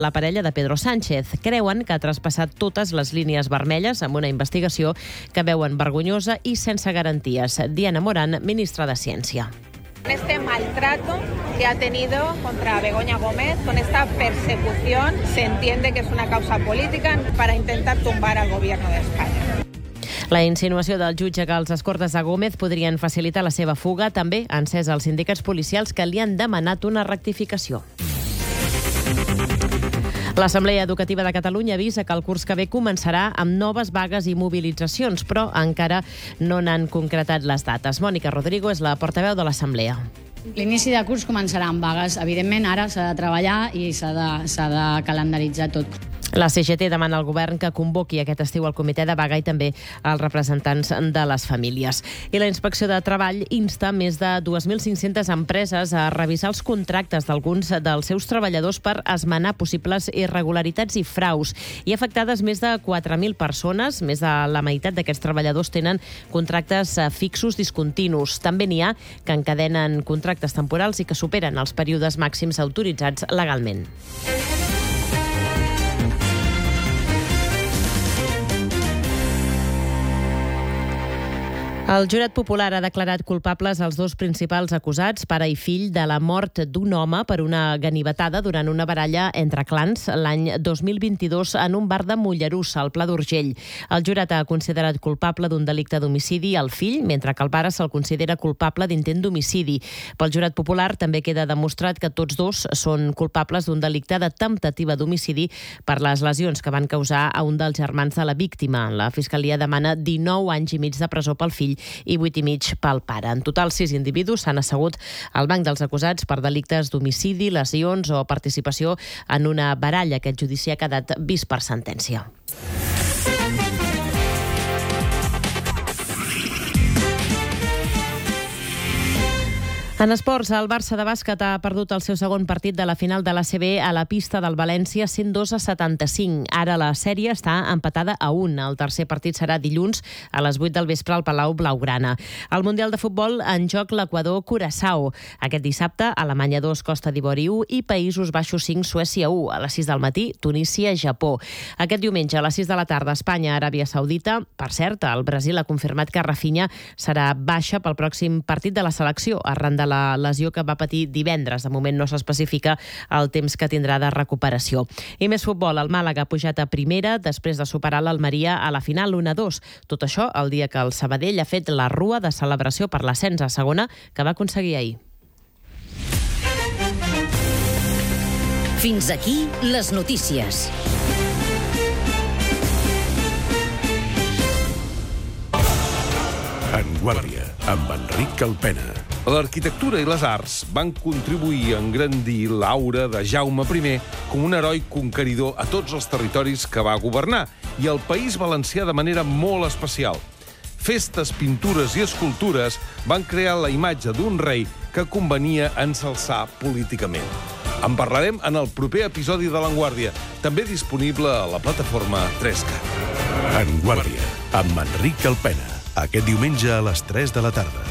la parella de Pedro Sánchez. Creuen que ha traspassat totes les línies vermelles amb una investigació que veuen vergonyosa i sense garanties. Diana Morán, ministra de Ciència. Este maltrato que ha tenido contra Begoña Gómez, con esta persecución, se entiende que es una causa política para intentar tumbar al gobierno de España. La insinuació del jutge que els escortes de Gómez podrien facilitar la seva fuga també ha encès els sindicats policials que li han demanat una rectificació. L'Assemblea Educativa de Catalunya avisa que el curs que ve començarà amb noves vagues i mobilitzacions, però encara no n'han concretat les dates. Mònica Rodrigo és la portaveu de l'Assemblea. L'inici de curs començarà amb vagues. Evidentment, ara s'ha de treballar i s'ha de calendaritzar tot. La CGT demana al govern que convoqui aquest estiu el comitè de vaga i també els representants de les famílies. I la Inspecció de Treball insta més de 2.500 empreses a revisar els contractes d'alguns dels seus treballadors per esmenar possibles irregularitats i fraus. Hi ha afectades més de 4.000 persones. Més de la meitat d'aquests treballadors tenen contractes fixos discontinus. També n'hi ha que encadenen contractes temporals i que superen els períodes màxims autoritzats legalment. El jurat popular ha declarat culpables els dos principals acusats, pare i fill, de la mort d'un home per una ganivetada durant una baralla entre clans l'any 2022 en un bar de Mollerussa, al Pla d'Urgell. El jurat ha considerat culpable d'un delicte d'homicidi al fill, mentre que el pare se'l considera culpable d'intent d'homicidi. Pel jurat popular també queda demostrat que tots dos són culpables d'un delicte de temptativa d'homicidi per les lesions que van causar a un dels germans de la víctima. La Fiscalia demana 19 anys i mig de presó pel fill i 8 i mig pel pare. En total, 6 individus s'han assegut al banc dels acusats per delictes d'homicidi, lesions o participació en una baralla. Aquest judici ha quedat vist per sentència. En esports, el Barça de bàsquet ha perdut el seu segon partit de la final de l'ACB a la pista del València 102-75. Ara la sèrie està empatada a 1. El tercer partit serà dilluns a les 8 del vespre al Palau Blaugrana. Al Mundial de Futbol, en joc l'Equador-Curaçao. Aquest dissabte, Alemanya 2, Costa d'Ivori 1 i Països Baixos 5, Suècia 1. A les 6 del matí, Tunísia-Japó. Aquest diumenge, a les 6 de la tarda, Espanya-Aràbia Saudita. Per cert, el Brasil ha confirmat que Rafinha serà baixa pel pròxim partit de la selecció, arran de la lesió que va patir divendres. De moment no s'especifica el temps que tindrà de recuperació. I més futbol, el Màlaga ha pujat a primera després de superar l'Almeria a la final 1-2. Tot això el dia que el Sabadell ha fet la rua de celebració per l'ascens a segona que va aconseguir ahir. Fins aquí les notícies. En Guàrdia, amb Enric Calpena. L'arquitectura i les arts van contribuir a engrandir l'aura de Jaume I com un heroi conqueridor a tots els territoris que va governar i al País Valencià de manera molt especial. Festes, pintures i escultures van crear la imatge d'un rei que convenia ensalçar políticament. En parlarem en el proper episodi de l'Enguàrdia, també disponible a la plataforma 3Cat. En Guàrdia, amb Enric Calpena. Aquest diumenge a les 3 de la tarda.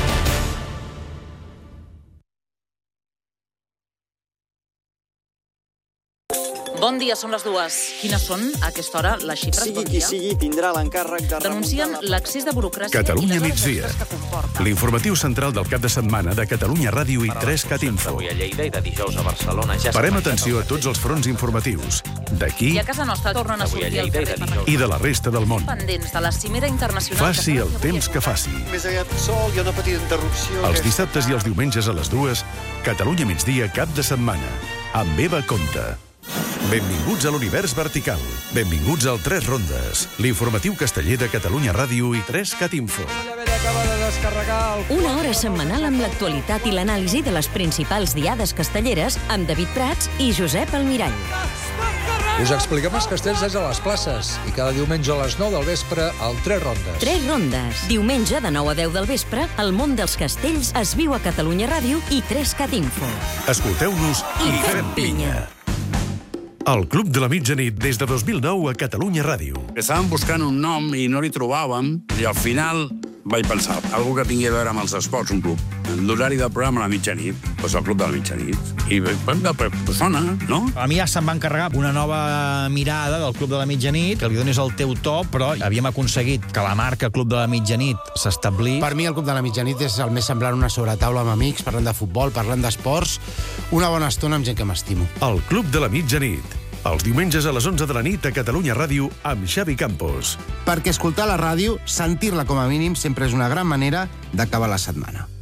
Bon dia, són les 2. Quines són, a aquesta hora, les xifres? Sigui qui sigui, tindrà l'encàrrec de... Denuncien l'accés de burocràcia... Catalunya migdia. L'informatiu central del cap de setmana de Catalunya Ràdio i 3Cat Info. Avui a Lleida i de dijous a Barcelona. Parem atenció a tots els fronts informatius. D'aquí... I a casa nostra tornen a sortir al carrer. I de la resta del món. Pendents de la cimera internacional... Faci el temps que faci. Més aviat sol, hi ha una petita interrupció... Els dissabtes i els diumenges a les 2, Catalunya migdia cap de setmana. Amb Eva Conte. Benvinguts a l'univers vertical. Benvinguts al 3 Rondes, l'informatiu casteller de Catalunya Ràdio i 3Cat Info. Una hora setmanal amb l'actualitat i l'anàlisi de les principals diades castelleres amb David Prats i Josep Almirall. Us expliquem els castells des de les places i cada diumenge a les 9 del vespre al 3 Rondes. 3 Rondes. Diumenge de 9 a 10 del vespre, el món dels castells es viu a Catalunya Ràdio i 3Cat Info. Escolteu-nos i fem pinya. El Club de la Mitjanit des de 2009 a Catalunya Ràdio. Estàvem buscant un nom i no li trobàvem i al final vaig pensar, algú que tingui a veure amb els esports, un club. L'horari del programa a la mitjanit, doncs el club de la mitjanit. I sona, no? A mi ja se'm va encarregar una nova mirada del Club de la Mitjanit, que li donis el teu to, però havíem aconseguit que la marca Club de la Mitjanit s'establís. Per mi el Club de la Mitjanit és el més semblant a una sobretaula amb amics, parlant de futbol, parlant d'esports, una bona estona amb gent que m'estimo. El Club de la Mitjanit. Els diumenges a les 11 de la nit a Catalunya Ràdio amb Xavi Campos. Perquè escoltar la ràdio, sentir-la com a mínim, sempre és una gran manera d'acabar la setmana.